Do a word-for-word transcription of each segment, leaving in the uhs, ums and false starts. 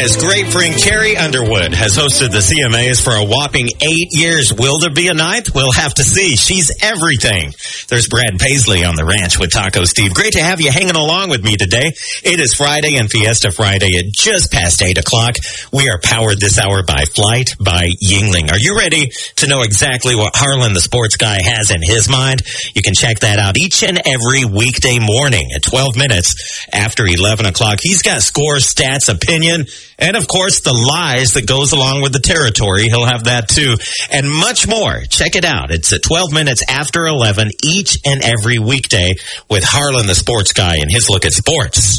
Florida's great friend Carrie Underwood has hosted the C M As for a whopping eight years. Will there be a ninth? We'll have to see. She's everything. There's Brad Paisley on the ranch with Taco Steve. Great to have you hanging along with me today. It is Friday and Fiesta Friday at just past eight o'clock. We are powered this hour by Flight by Yuengling. Are you ready to know exactly what Harlan the sports guy has in his mind? You can check that out each and every weekday morning at twelve minutes after eleven o'clock. He's got scores, stats, opinion, and of course the lies that goes along with the territory. He'll have that too, and much more. Check it out. It's at twelve minutes after eleven each and every weekday with Harlan the sports guy and his look at sports.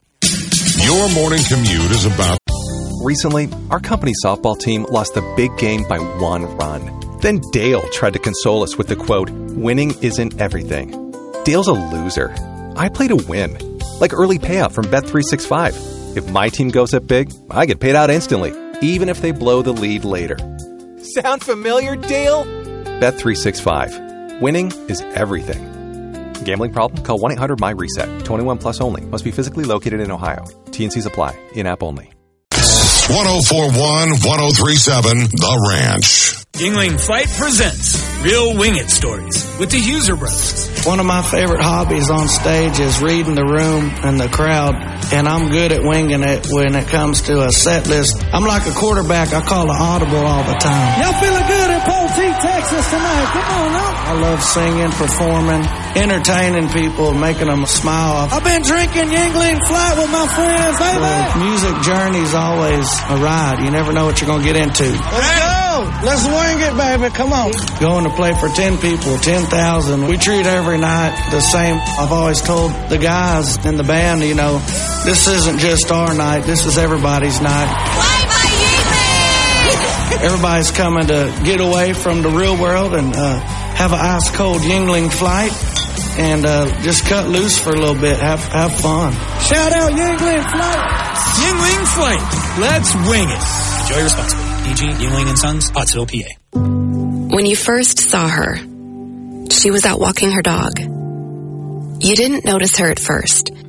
Your morning commute is about... Recently, our company softball team lost the big game by one run. Then Dale tried to console us with the quote, "Winning isn't everything." Dale's a loser. I play to win. Like early payout from Bet three sixty-five. If my team goes up big, I get paid out instantly, even if they blow the lead later. Sound familiar, Dale? Bet three sixty-five. Winning is everything. Gambling problem? Call one eight hundred M Y reset. twenty-one plus only. Must be physically located in Ohio. T and Cs apply. In-app only. one oh four one, one oh three seven, The Ranch. Yuengling Flight presents Real Wing It Stories with the Huser Brothers. One of my favorite hobbies on stage is reading the room and the crowd, and I'm good at winging it when it comes to a set list. I'm like a quarterback. I call an audible all the time. Y'all feeling good in Poteet, Texas tonight? Come on now. I love singing, performing, entertaining people, making them smile. I've been drinking Yuengling Flight with my friends. Hey, The music journey's always a ride. You never know what you're going to get into. Let's go. Let's wing it, baby. Come on. Going to play for ten people, ten thousand. We treat every night the same. I've always told the guys in the band, you know, this isn't just our night. This is everybody's night. Play by Yuengling! Everybody's coming to get away from the real world and uh, have an ice-cold Yuengling Flight and uh, just cut loose for a little bit. Have have fun. Shout out Yuengling Flight. Yuengling Flight. Let's wing it. Enjoy responsibly. E G Yuengling and Sons, Ottsville, P A. When you first saw her, she was out walking her dog. You didn't notice her at first,